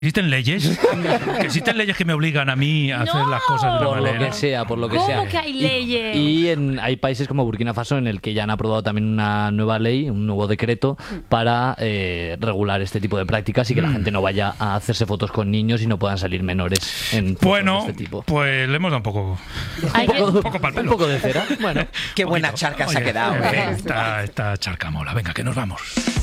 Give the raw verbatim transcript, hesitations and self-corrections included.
¿Existen leyes? ¿Que existen leyes que me obligan a mí a hacer No. las cosas de una Por lo manera? que sea, por lo que ¿Cómo sea. que hay Y- leyes? Y, en, hay países como Burkina Faso en el que ya han aprobado también una nueva ley, un nuevo decreto para eh, regular este tipo de prácticas y que la gente no vaya a hacerse fotos con niños y no puedan salir menores en fotos Bueno, de este tipo. pues le hemos dado un poco, Hay que- un poco pa'l Un pelo. poco de cera. Bueno. Qué buena Poquito. charca se ha Oye, quedado. eh, ¿eh? Esta, esta charca mola. Venga, que nos vamos.